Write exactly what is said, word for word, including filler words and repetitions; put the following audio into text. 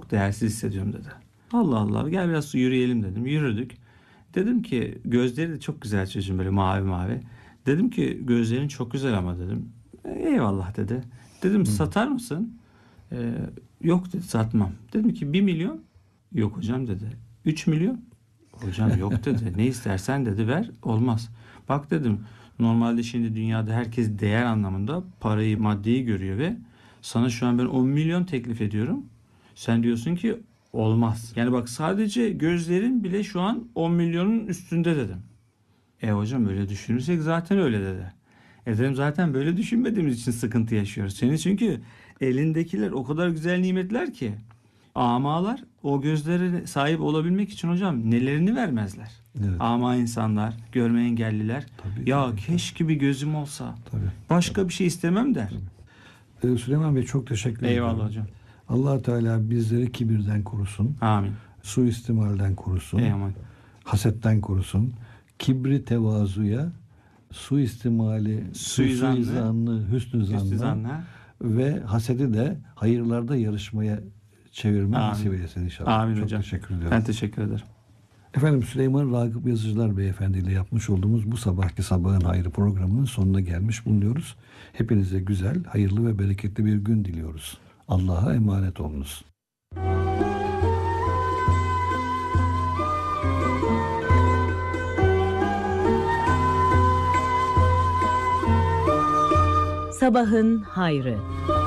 çok değersiz hissediyorum dedi. Allah Allah, gel biraz yürüyelim dedim. Yürüdük. Dedim ki gözleri de çok güzel çocuğun, böyle mavi mavi. Dedim ki gözlerin çok güzel ama dedim. Eyvallah dedi. Dedim Hı. satar mısın? Ee, yok dedi, satmam. Dedim ki bir milyon. Yok hocam dedi. Üç milyon. Hocam yok dedi. Ne istersen dedi ver. Olmaz. Bak dedim, normalde şimdi dünyada herkes değer anlamında parayı, maddeyi görüyor ve sana şu an ben on milyon teklif ediyorum. Sen diyorsun ki olmaz. Yani bak, sadece gözlerin bile şu an on milyonun üstünde dedim. E hocam öyle düşünürsek zaten öyle dedi. E dedim, zaten böyle düşünmediğimiz için sıkıntı yaşıyoruz. Senin çünkü elindekiler o kadar güzel nimetler ki. Amalar o gözlere sahip olabilmek için hocam nelerini vermezler. Evet. Ama insanlar, görme engelliler, tabii, ya tabii, keşke bir gözüm olsa. Tabii, başka tabii. bir şey istemem der. Ee, Süleyman Bey, çok teşekkür ederim. Eyvallah hocam. Allah Teala bizleri kibirden korusun. Amin. Suistimalden korusun. Eyvallah. Hasetten korusun. Kibri tevazuya, suistimali, suizanlı, suizanlı, hüsnü zanlı ve hasedi de hayırlarda yarışmaya çevirme nasip eylesin inşallah. Amin çok hocam. Teşekkür ederim. Ben teşekkür ederim. Efendim, Süleyman Ragıp Yazıcılar Beyefendi ile yapmış olduğumuz bu sabahki Sabahın Hayrı programının sonuna gelmiş bulunuyoruz. Hepinize güzel, hayırlı ve bereketli bir gün diliyoruz. Allah'a emanet olunuz. Sabahın Hayrı.